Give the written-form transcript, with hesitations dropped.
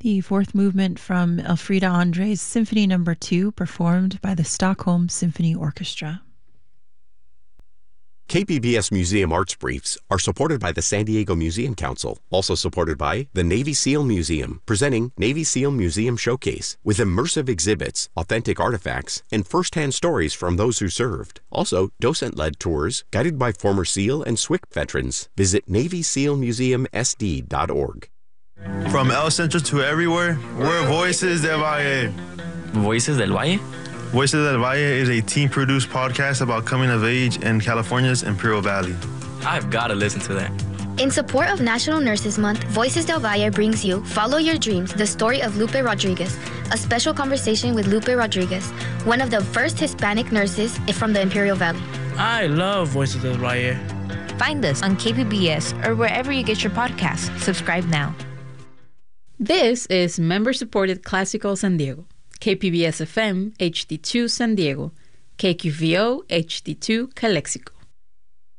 The fourth movement from Elfriede André's Symphony No. 2, performed by the Stockholm Symphony Orchestra. KPBS Museum Arts Briefs are supported by the San Diego Museum Council, also supported by the Navy SEAL Museum, presenting Navy SEAL Museum Showcase with immersive exhibits, authentic artifacts, and first-hand stories from those who served. Also, docent-led tours guided by former SEAL and SWCP veterans. Visit NavySealMuseumSD.org. From El Centro to everywhere, we're Voices del Valle. Voices del Valle? Voices del Valle is a team-produced podcast about coming of age in California's Imperial Valley. I've got to listen to that. In support of National Nurses Month, Voices del Valle brings you Follow Your Dreams, the story of Lupe Rodriguez, a special conversation with Lupe Rodriguez, one of the first Hispanic nurses from the Imperial Valley. I love Voices del Valle. Find us on KPBS or wherever you get your podcasts. Subscribe now. This is member-supported Classical San Diego, KPBS FM HD2 San Diego, KQVO HD2 Calexico.